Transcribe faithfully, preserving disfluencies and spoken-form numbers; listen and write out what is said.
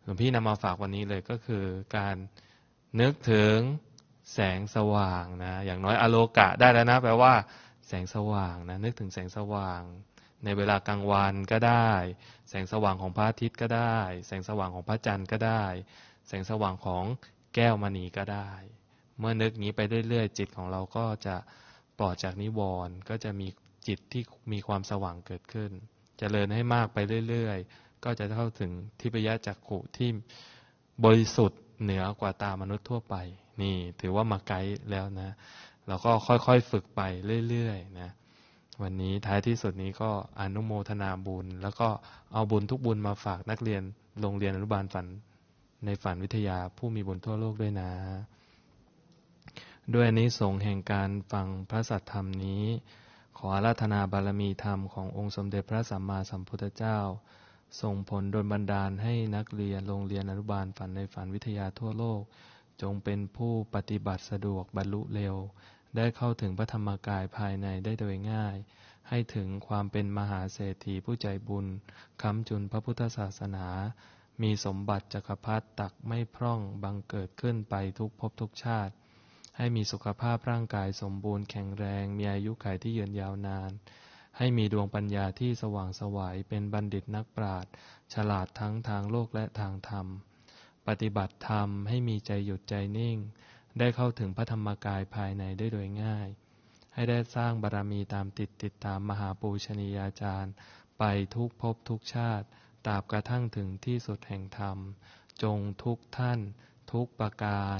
ลวงพี่นำมาฝากวันนี้เลยก็คือการนึกถึงแสงสว่างนะอย่างน้อยอโลกะได้แล้วนะแปลว่าแสงสว่างนะนึกถึงแสงสว่างในเวลากลางวันก็ได้แสงสว่างของพระอาทิตย์ก็ได้แสงสว่างของพระจันทร์ก็ได้แสงสว่างของแก้วมณีก็ได้เมื่อนึกนี้ไปเรื่อยๆจิตของเราก็จะปลอดจากนิวรณ์ก็จะมีจิตที่มีความสว่างเกิดขึ้นเจริญให้มากไปเรื่อยๆก็จะเข้าถึงทิพยจักขุที่บริสุทธิ์เหนือกว่าตามนุษย์ทั่วไปนี่ถือว่ามาไกด์แล้วนะเราก็ค่อยๆฝึกไปเรื่อยๆนะวันนี้ท้ายที่สุดนี้ก็อนุโมทนาบุญแล้วก็เอาบุญทุกบุญมาฝากนักเรียนโรงเรียนอนุบาลฝันในฝันวิทยาผู้มีบุญทั่วโลกด้วยนะด้วยอานิสงส์แห่งการฟังพระสัทธรรมนี้ขออาราธนาบารมีธรรมขององค์สมเด็จพระสัมมาสัมพุทธเจ้าส่งผลดลบันดาลให้นักเรียนโรงเรียนอนุบาลฝันในฝันวิทยาทั่วโลกจงเป็นผู้ปฏิบัติสะดวกบรรลุเร็วได้เข้าถึงพระธรรมกายภายในได้โดยง่ายให้ถึงความเป็นมหาเศรษฐีผู้ใจบุญค้ำจุนพระพุทธศาสนามีสมบัติจักรพรรดิตักไม่พร่องบังเกิดขึ้นไปทุกภพทุกชาติให้มีสุขภาพร่างกายสมบูรณ์แข็งแรงมีอายุขัยที่ยืนยาวนานให้มีดวงปัญญาที่สว่างไสวเป็นบัณฑิตนักปราชญ์ฉลาดทั้งทางโลกและทางธรรมปฏิบัติธรรมให้มีใจหยุดใจนิ่งได้เข้าถึงพระธรรมกายภายในได้โดยง่ายให้ได้สร้างบารมีตามติดติดตามมหาปูชนียาจารย์ไปทุกภพทุกชาติตราบกระทั่งถึงที่สุดแห่งธรรมจงทุกท่านทุกประการ